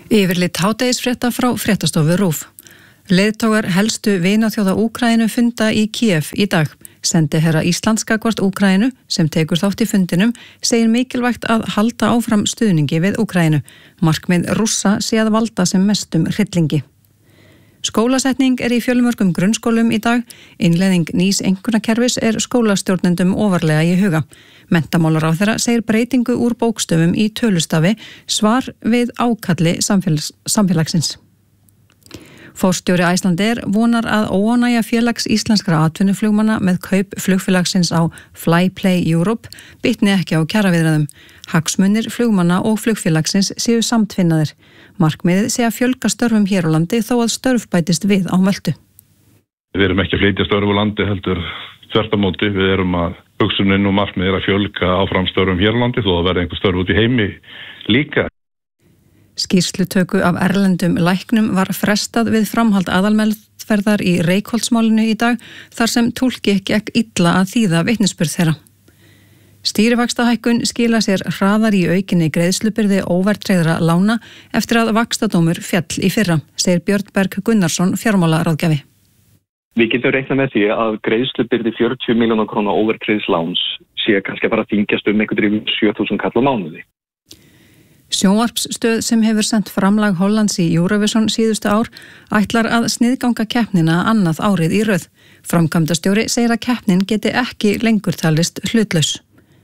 Yfirlit hádegisfrétta frá fréttastofu RÚV. Leiðtogar helstu vinaþjóða Úkraínu funda í Kiev í dag. Sendiherra Íslands gagnvart Úkraínu, sem tekur þátt í fundinum, segir mikilvægt að halda áfram stuðningi við Úkraínu. Markmið Rússa sé að valda sem mestum hryllingi. Skólasetning í fjölmörgum grunnskólum í dag. Innleiðing nýs einkunnakerfis skólastjórnendum ofarlega í huga. Menntamálaráðherra segir breytingu úr bókstöfum í tölustafi svar við ákalli samfélagsins. Forstjóri Icelandair vonar að óánægja félags íslenskra atvinnuflugmanna með kaup flugfélagsins á Flyplay Europe bitni ekki á kjaraviðræðum. Hagsmunir flugmanna og flugfélagsins séu samtvinnaðir. Markmiðið sé að fjölga störfum hér á landi þó að störf bætist við á Möltu. Við erum ekki að flytja störf á landi heldur þvert á móti. Við erum að hugsunin og markmiðið að fjölga áfram störfum hér á landi þó að verða einhver störf út í heimi líka. Skýrslutöku af erlendum læknum var frestað við framhald aðalmeðferðar í Reykholtsmálinu í dag þar sem túlki gekk illa að þýða vitnisburð þeirra. Stýrivaxtahækkun skila sér hraðar í aukinni greiðslubyrði óverðtryggðra lána eftir að vaxtadómur féll í fyrra, segir Björn Berg Gunnarsson fjármálaráðgjafi. Við getum reiknað með því að greiðslubyrði 40 milljóna króna óverðtryggðs láns sé kannski að fara að þyngjast einhvern 7.000 kall á mánuði. Sjónvarpsstöð sem hefur sent framlag Hollands í Eurovision síðustu ár ætlar að sniðganga keppnina annað árið í röð. Framkvæmdastjóri segir að keppnin geti ekki lengur talist hlutlaus.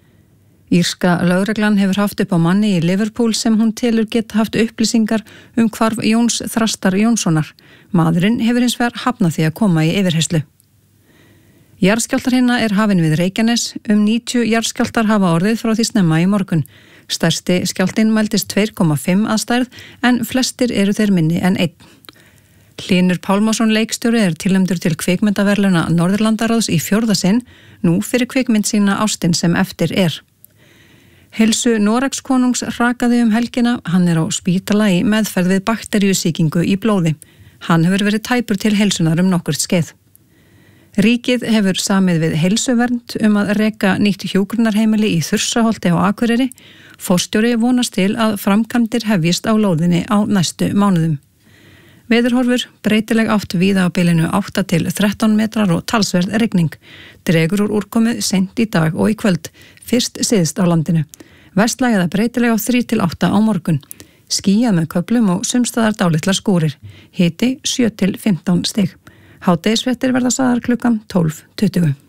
Írska lögreglan hefur haft upp á manni í Liverpool sem hún telur geta haft upplýsingar hvarf Jóns Þrastar Jónssonar. Maðurinn hefur hins vegar hafnað því að koma í yfirheyrslu. Jarðskjálftahrina hafin við Reykjanes. 90 jarðskjálftar hafa orðið frá því snemma í morgun. Stærsti skjálftinn mældist 2,5 að stærð en flestir eru þeir minni en 1. Hlynur Pálmason leikstjóri tilnefndur til kvikmyndaverðlauna Norðurlandaráðs í 4. sinn, nú fyrir kvikmynd sína Ástin sem eftir er. Heilsu Noregskonungs rakaði helgina, hann á spítala í meðferð við bakteríusýkingu í blóði. Hann hefur verið tæpur til heilsunar nokkurt skeið. Ríkið hefur samið við heilsuvernd að reka nýtt hjúkrunarheimili í Þursaholti á Akureyri. Forstjóri vonast til að framkvæmdir hefjist á lóðinni á næstu mánuðum. Veðurhorfur, breytileg átt víða á bilinu 8 til 13 metrar og talsverð rigning. Dregur úr úrkomu seint í dag og í kvöld, fyrst syðst á landinu. Vestlæg eða breytileg á 3 til 8 á morgun. Skýjað með köflum og sumstaðar dálitlar skúrir. Hiti 7 til 15 stig. Hádegisfréttir verða sagðar klukkan 12:20.